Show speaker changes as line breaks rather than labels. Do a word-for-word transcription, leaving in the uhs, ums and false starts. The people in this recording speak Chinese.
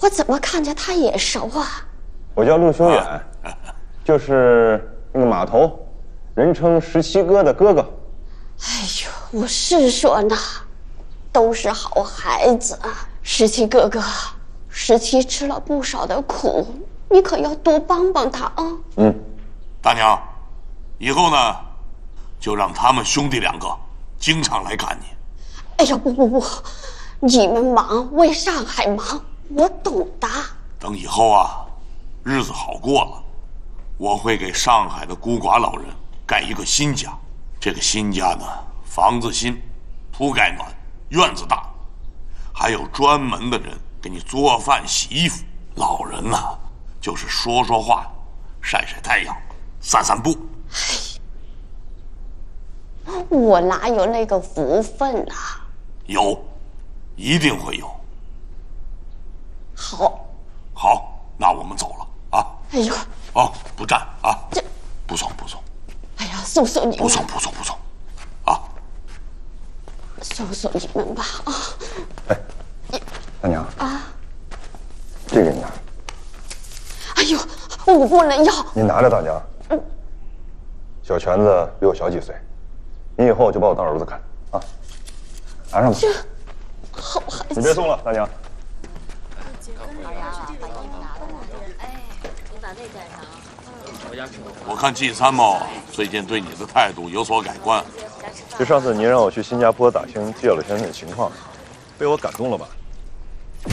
怎么看着他眼熟啊？
我叫陆修远，啊、就是那个码头，人称十七哥的哥哥。
哎呦，我是说呢，都是好孩子。十七哥哥，十七吃了不少的苦，你可要多帮帮他啊。
嗯，
大娘，以后呢，就让他们兄弟两个经常来看你。
哎呀，不不不，你们忙为上海忙，我懂的。
等以后啊，日子好过了，我会给上海的孤寡老人盖一个新家。这个新家呢，房子新，铺盖暖，院子大，还有专门的人给你做饭洗衣服。老人呢，就是说说话，晒晒太阳，散散步。
我哪有那个福分啊？
有，一定会有。
好，
好，那我们走了啊！
哎呦，
哦，不站啊！
这
不送不送。
哎呀，送送你们，
不送不送不送，啊！
送送你们吧啊！
哎，大娘
啊，
这个你拿。
哎呦，我不能要。
您拿着，大娘。嗯。小泉子比我小几岁，您以后就把我当儿子看啊。拿上吧。
这好孩子。
你别送了，大娘。
我看季参谋最近对你的态度有所改观。
就上次您让我去新加坡打听季老先生的情况，被我感动了吧？